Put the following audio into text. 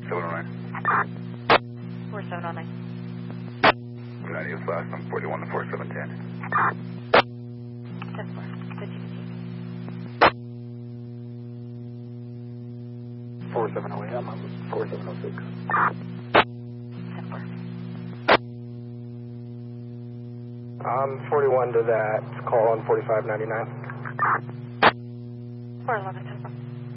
709. 4709. Good idea, flash. I'm 41 to 4710. 10-4. 4708, I'm on 4706. 10-4. I'm 41 to that, call on 4599. 411, 10-4.